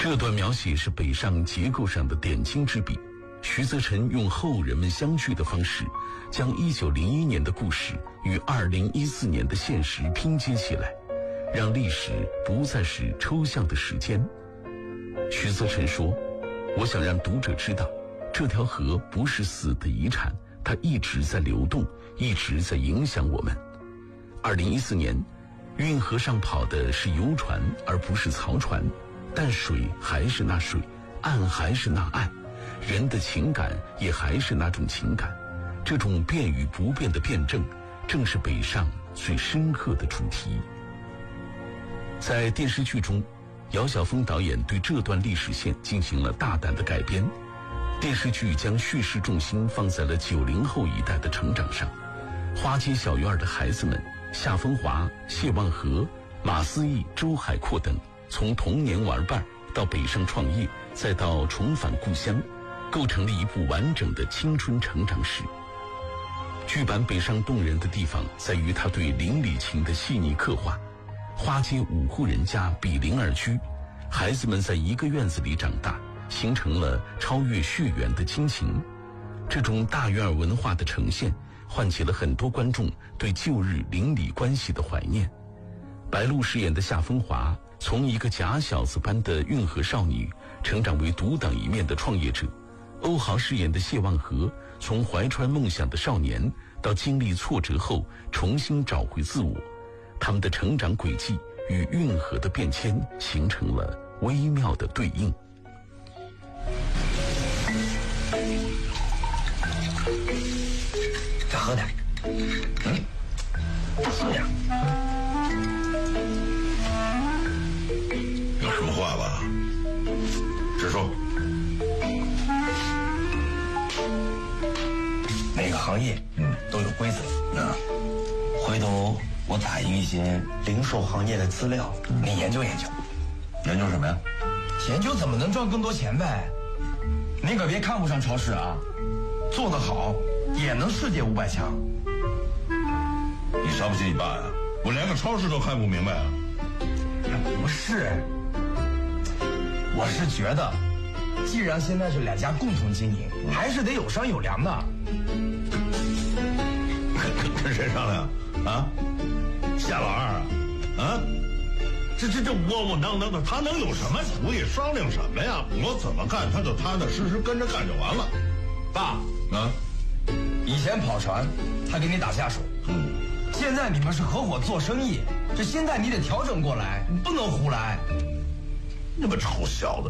这段描写是北上结构上的点睛之笔。徐则臣用后人们相聚的方式，将1901年的故事与2014年的现实拼接起来，让历史不再是抽象的时间。徐则臣说，我想让读者知道，这条河不是死的遗产，它一直在流动，一直在影响我们。2014年，运河上跑的是游船而不是曹船，但水还是那水，岸还是那岸，人的情感也还是那种情感。这种变与不变的辩证，正是北上最深刻的主题。在电视剧中，姚晓峰导演对这段历史线进行了大胆的改编。电视剧将叙事重心放在了90后一代的成长上。花街小院的孩子们，夏风华、谢望和、马思义、周海阔等，从童年玩伴到北上创业，再到重返故乡，构成了一部完整的青春成长史。剧版北上动人的地方在于他对邻里情的细腻刻画。花街5户人家比邻而居，孩子们在一个院子里长大，形成了超越血缘的亲情。这种大院文化的呈现，唤起了很多观众对旧日邻里关系的怀念。白鹿饰演的夏风华，从一个假小子般的运河少女，成长为独当一面的创业者。欧豪饰演的谢望和，从怀揣梦想的少年，到经历挫折后重新找回自我。他们的成长轨迹与运河的变迁形成了微妙的对应。 再喝点。再喝点。 有什么话吧？直说。 每个行业都有规则。回头我打印一些零售行业的资料，你研究研究。 研究什么呀？ 研究怎么能赚更多钱呗。你可别看不上超市啊，做得好也能世界500强。 你瞧不起你爸呀？我连个超市都看不明白啊！ 不是，我是觉得，既然现在是2家共同经营，还是得有商有量的。 跟谁商量啊？夏老二啊？这窝囊的，他能有什么主意？商量什么呀？我怎么干，他就踏踏实实跟着干就完了。 爸啊， 以前跑船，他给你打下手。现在你们是合伙做生意，这现在你得调整过来，你不能胡来。 你们臭小子！